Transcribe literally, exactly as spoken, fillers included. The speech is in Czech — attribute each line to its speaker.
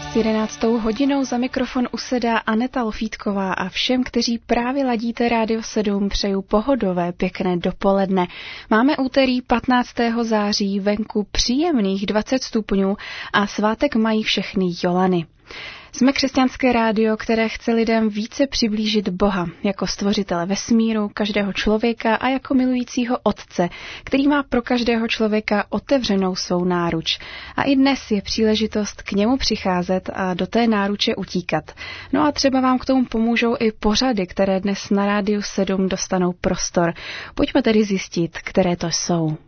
Speaker 1: S jedenáctou hodinou za mikrofon usedá Aneta Lofítková a všem, kteří právě ladíte Rádio sedm, přeju pohodové, pěkné dopoledne. Máme úterý patnáctého září, venku příjemných dvacet stupňů a svátek mají všechny Jolany. Jsme křesťanské rádio, které chce lidem více přiblížit Boha jako stvořitele vesmíru, každého člověka a jako milujícího otce, který má pro každého člověka otevřenou svou náruč. A i dnes je příležitost k němu přicházet a do té náruče utíkat. No a třeba vám k tomu pomůžou i pořady, které dnes na Rádiu sedm dostanou prostor. Pojďme tedy zjistit, které to jsou.